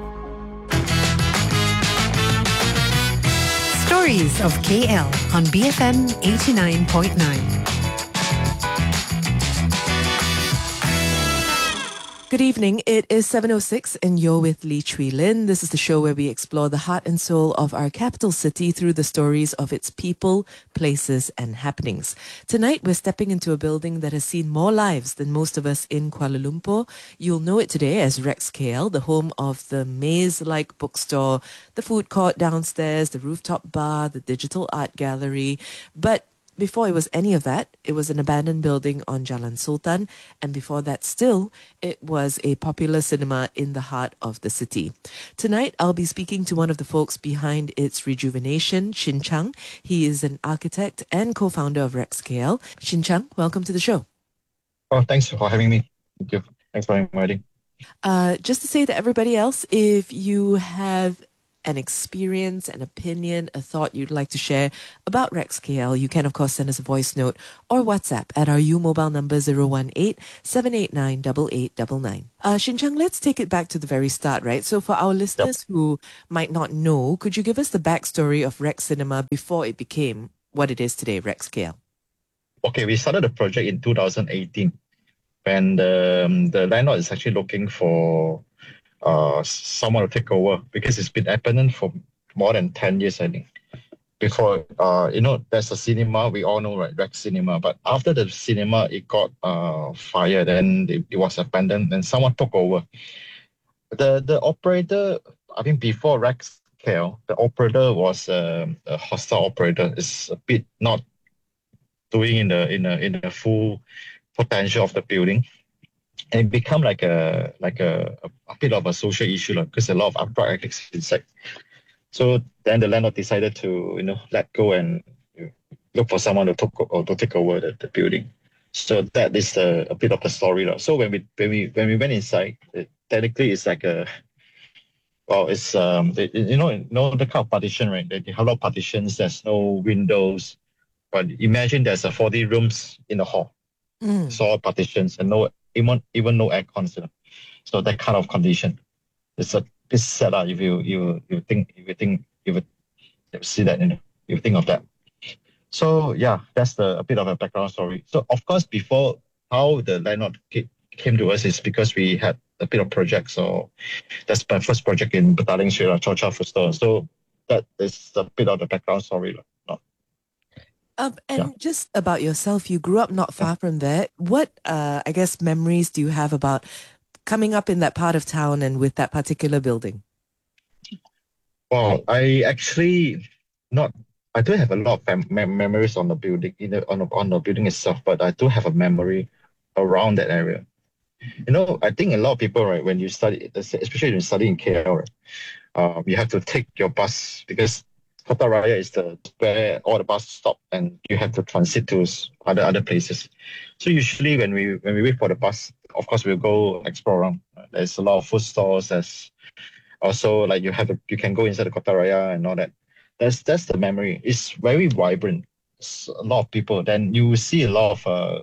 Stories of K L on B F M eighty-nine point nine. Good evening. It is seven oh six and you're with Lee Chui Lin. This is the show where we explore the heart and soul of our capital city through the stories of its people, places and happenings. Tonight we're stepping into a building that has seen more lives than most of us in Kuala Lumpur. You'll know it today as Rex K L, the home of the maze-like bookstore, the food court downstairs, the rooftop bar, the digital art gallery. But before it was any of that, it was an abandoned building on Jalan Sultan, and before that still, it was a popular cinema in the heart of the city. Tonight, I'll be speaking to one of the folks behind its rejuvenation, Shin Chang. He is an architect and co-founder of Rex K L. Shin Chang, welcome to the show. Oh, thanks for having me. Thank you. Thanks for inviting. Uh, just to say to everybody else, if you have an experience, an opinion, a thought you'd like to share about Rex K L, you can, of course, send us a voice note or WhatsApp at our U mobile number zero one eight, seven eight nine, eight eight nine nine. Uh, Shin Chang, let's take it back to the very start, right? So for our listeners yep. who might not know, could you give us the backstory of Rex Cinema before it became what it is today, Rex K L? Okay, we started the project in two thousand eighteen when the, um, the landlord is actually looking for Uh, someone to take over because it's been abandoned for more than ten years, I think. Before, uh, you know, there's a cinema, we all know, right, Rex Cinema. But after the cinema, it got uh, fired and it, it was abandoned and someone took over. The the operator, I think before Rex K L, the operator was uh, a hostile operator. It's a bit not doing in the in a, in the full potential of the building. And it become like a like a, a bit of a social issue because a lot of upright activities inside. So then the landlord decided to you know let go and look for someone to take or to take over the, the building. So that is the, a bit of the story. So when we when we when we went inside, it, technically it's like a well, it's um it, you know you know the kind of partition, right? They have a lot of partitions. There's no windows, but imagine there's a forty rooms in the hall. Mm. It's all partitions and no. Even even no aircon, you know. So that kind of condition, it's a bit sad uh, if you you you think if you think if you see that you know you think of that. So yeah, that's the a bit of a background story. So of course, before how the landlord came to us is because we had a bit of projects. So that's my first project in Petaling Street, Chow Chow Food Store. So that is a bit of the background story. Not Um, and Yeah. just about yourself, you grew up not far from there. What, uh, I guess, memories do you have about coming up in that part of town and with that particular building? Well, I actually not. I do have a lot of fam- mem- memories on the building, in the, on the, on the building itself, but I do have a memory around that area. You know, I think a lot of people, right, when you study, especially when you study in K L, right, um, you have to take your bus because Kota Raya is the where all the buses stop and you have to transit to s- other other places. So usually when we when we wait for the bus, of course we'll go explore around. There's a lot of food stores. There's also like you have to, you can go inside the Kota Raya and all that. That's that's the memory. It's very vibrant. It's a lot of people. Then you will see a lot of uh,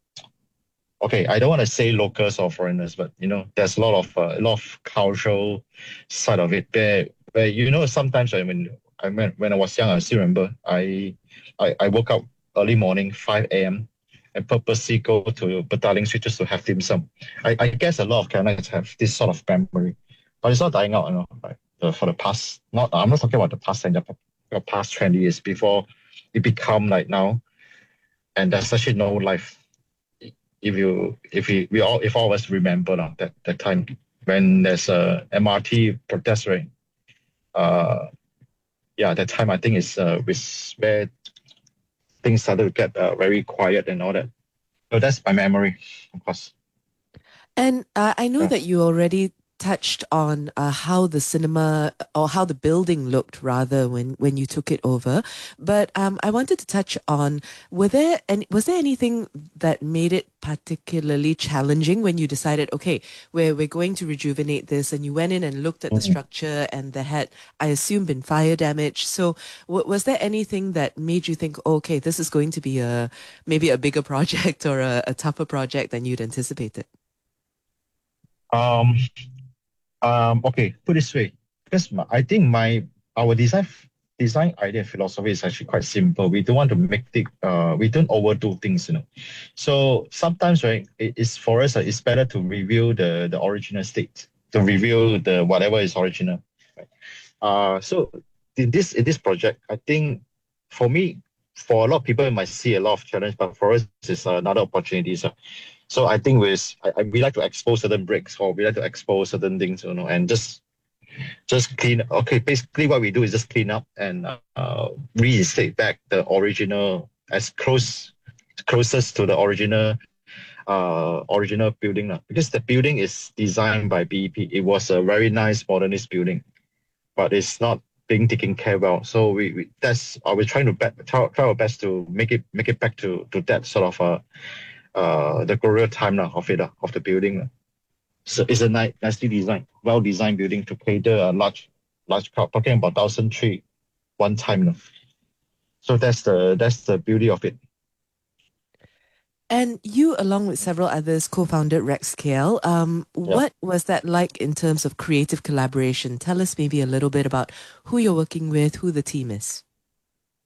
okay, I don't want to say locals or foreigners, but you know, there's a lot of uh, a lot of cultural side of it. Where where you know sometimes I mean. I mean, when I was young, I still remember I, I, I woke up early morning, five a.m. and purposely go to Petaling Street just to have dim sum. I, I guess a lot of Canadians have this sort of memory, but it's not dying out, you know, like the, for the past, not, I'm not talking about the past ten years, but the past twenty years before it become like now, and there's actually no life. If you, if we, we all, if all of us remember uh, that, that time when there's a M R T protest, right? Uh, yeah, that time I think is uh, with where things started to get uh, very quiet and all that. So that's my memory, of course. And uh, I know Yeah. that you already touched on uh, how the cinema or how the building looked rather when, when you took it over. But um, I wanted to touch on, were there any, was there anything that made it particularly challenging when you decided, okay, we're, we're going to rejuvenate this, and you went in and looked at the structure and there had, I assume, been fire damage. So w- was there anything that made you think, oh, okay, this is going to be a maybe a bigger project or a, a tougher project than you'd anticipated? Um, um, okay, put this way, because my, I think my our design design idea and philosophy is actually quite simple. We don't want to make it, uh, we don't overdo things, you know. So sometimes, right, it, it's for us, uh, it's better to review the the original state, to review the whatever is original. Right? Uh, so in this in this project, I think for me, for a lot of people, it might see a lot of challenge, but for us, it's another opportunity. So. So I think with I, I, we like to expose certain bricks, or we like to expose certain things, you know, and just just clean. Okay, basically what we do is just clean up and uh, reinstate back the original as close closest to the original uh, original building, uh, because the building is designed by B E P. It was a very nice modernist building, but it's not being taken care well. So we, we that's uh, we're trying to be, try, try our best to make it make it back to to that sort of uh, uh the glorious time now of it uh, of the building. Uh. So it's a nice, nicely designed, well designed building to cater a large large crowd. Talking about thousand three one time now. So that's the that's the beauty of it. And you, along with several others, co-founded RexScale. Um, Yeah. What was that like in terms of creative collaboration? Tell us maybe a little bit about who you're working with, who the team is.